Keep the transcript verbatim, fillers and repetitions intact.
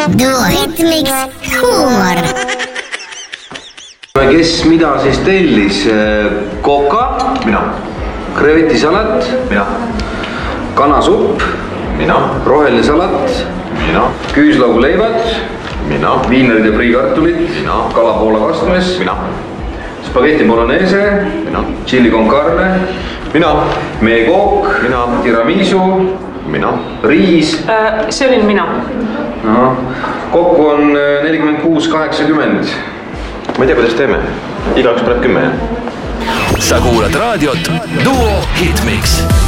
Duo Hitmix huumor. Kes mida siis tellis? Koka? Mina. Krevetisalat? Mina. Kanasupp? Mina. Roheline salat? Mina. Küüslauguleivad? Mina. Viinerid ja friikartulit? Mina. Kalapoola kastmes? Mina. Spaghetti bolognese? Mina. Chili con carne? Mina. Meekook? Mina. Tiramisu? Mina. Riis? Äh, see olin mina. Aha. Kokku on nelikümmend kuus kaheksakümmend. Ma ei tea, kuidas teeme. Igaüks paneb kümme. Sa kuulad raadiot Duo Hitmix.